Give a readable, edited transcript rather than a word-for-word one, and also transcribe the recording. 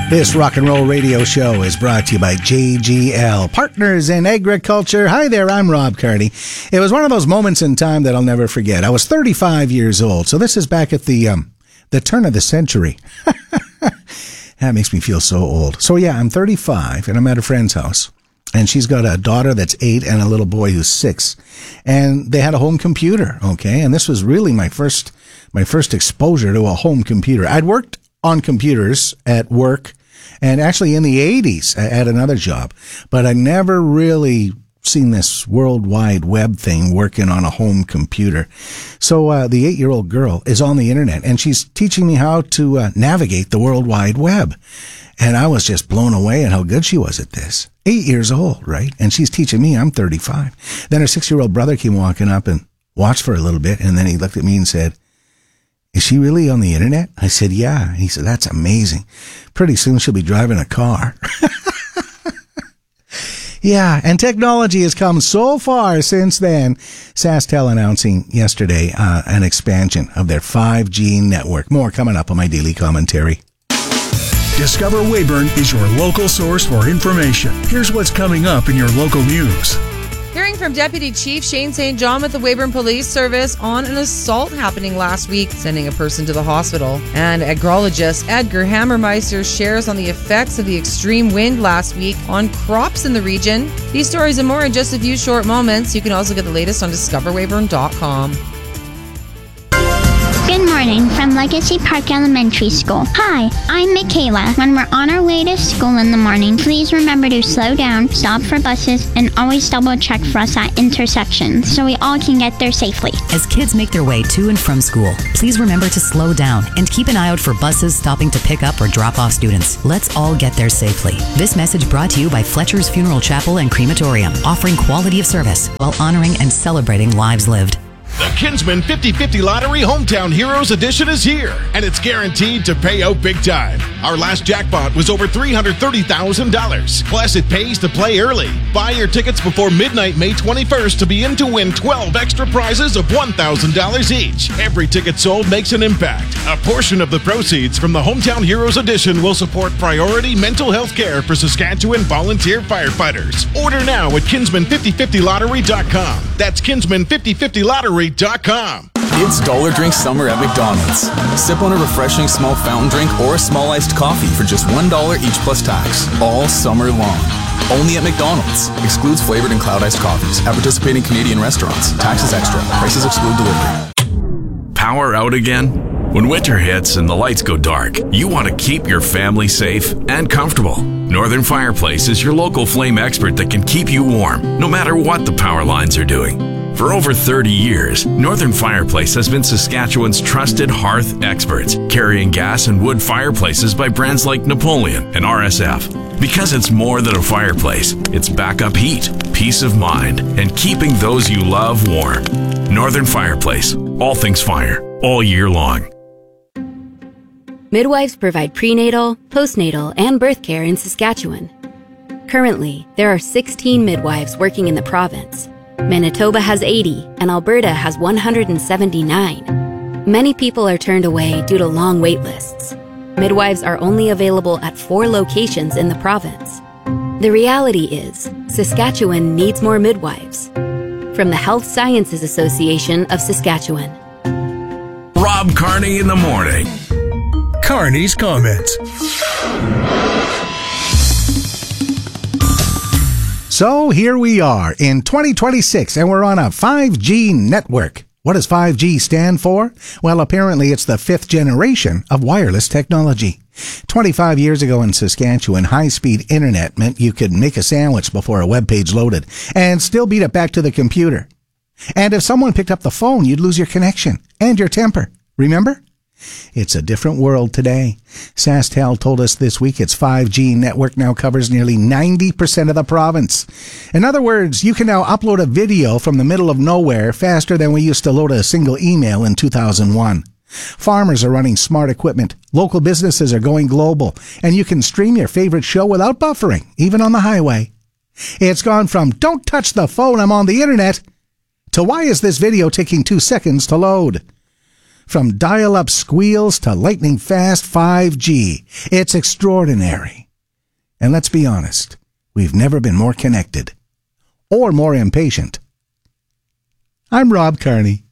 This rock and roll radio show is brought to you by JGL, Partners in Agriculture. Hi there, I'm Rob Carney. It was one of those moments in time that I'll never forget. I was 35 years old, so this is back at the turn of the century. That makes me feel so old. So yeah, I'm 35, and I'm at a friend's house. And she's got a daughter that's 8 and a little boy who's 6. And they had a home computer, okay? And this was really my first exposure to a home computer. I'd worked on computers at work and actually in the 80s at another job, but I never really seen this World Wide Web thing working on a home computer. So the 8-year-old girl is on the internet, and she's teaching me how to navigate the World Wide Web. And I was just blown away at how good she was at this. 8 years old, right? And she's teaching me. I'm 35. Then her 6-year-old brother came walking up and watched for a little bit, and then he looked at me and said, "Is she really on the internet?" I said, "Yeah." And he said, "That's amazing. Pretty soon she'll be driving a car." Yeah, and technology has come so far since then. SaskTel announcing yesterday an expansion of their 5G network. More coming up on my daily commentary. Discover Weyburn is your local source for information. Here's what's coming up in your local news. Hearing from Deputy Chief Shane St. John with the Weyburn Police Service on an assault happening last week, sending a person to the hospital. And agrologist Edgar Hammermeister shares on the effects of the extreme wind last week on crops in the region. These stories and more in just a few short moments. You can also get the latest on discoverweyburn.com. Good morning from Legacy Park Elementary School. Hi, I'm Michaela. When we're on our way to school in the morning, please remember to slow down, stop for buses, and always double check for us at intersections so we all can get there safely. As kids make their way to and from school, please remember to slow down and keep an eye out for buses stopping to pick up or drop off students. Let's all get there safely. This message brought to you by Fletcher's Funeral Chapel and Crematorium, offering quality of service while honoring and celebrating lives lived. The Kinsman 50/50 Lottery Hometown Heroes Edition is here, and it's guaranteed to pay out big time. Our last jackpot was over $330,000. Plus, it pays to play early. Buy your tickets before midnight May 21st to be in to win 12 extra prizes of $1,000 each. Every ticket sold makes an impact. A portion of the proceeds from the Hometown Heroes Edition will support priority mental health care for Saskatchewan volunteer firefighters. Order now at Kinsman5050lottery.com. That's Kinsman5050lottery.com. It's Dollar Drink Summer at McDonald's. Sip on a refreshing small fountain drink or a small iced coffee for just $1 each plus tax, all summer long. Only at McDonald's. Excludes flavored and cloud iced coffees at participating Canadian restaurants. Taxes extra. Prices exclude delivery. Power out again? When winter hits and the lights go dark, you want to keep your family safe and comfortable. Northern Fireplace is your local flame expert that can keep you warm, no matter what the power lines are doing. For over 30 years, Northern Fireplace has been Saskatchewan's trusted hearth experts, carrying gas and wood fireplaces by brands like Napoleon and RSF. Because it's more than a fireplace, it's backup heat, peace of mind, and keeping those you love warm. Northern Fireplace, all things fire, all year long. Midwives provide prenatal, postnatal, and birth care in Saskatchewan. Currently, there are 16 midwives working in the province. Manitoba has 80, and Alberta has 179. Many people are turned away due to long wait lists. Midwives are only available at 4 locations in the province. The reality is, Saskatchewan needs more midwives. From the Health Sciences Association of Saskatchewan. Rob Carney in the morning. Carney's comments. So here we are in 2026, and we're on a 5G network. What does 5G stand for? Well, apparently it's the 5th generation of wireless technology. 25 years ago in Saskatchewan, high-speed internet meant you could make a sandwich before a web page loaded and still beat it back to the computer. And if someone picked up the phone, you'd lose your connection and your temper. Remember? It's a different world today. SaskTel told us this week its 5G network now covers nearly 90% of the province. In other words, you can now upload a video from the middle of nowhere faster than we used to load a single email in 2001. Farmers are running smart equipment, local businesses are going global, and you can stream your favorite show without buffering, even on the highway. It's gone from, "Don't touch the phone, I'm on the internet," to, "Why is this video taking 2 seconds to load?" From dial-up squeals to lightning-fast 5G. It's extraordinary. And let's be honest, we've never been more connected or more impatient. I'm Rob Kearney.